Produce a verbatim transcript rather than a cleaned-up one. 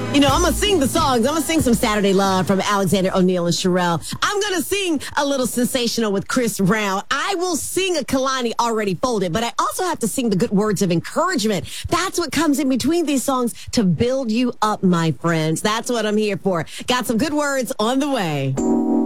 You know, I'm going to sing the songs. I'm going to sing some Saturday Love from Alexander O'Neal and Sherelle. I'm going to sing a little Sensational with Chris Brown. I will sing a Kalani Already Folded, but I also have to sing the good words of encouragement. That's what comes in between these songs to build you up, my friends. That's what I'm here for. Got some good words on the way.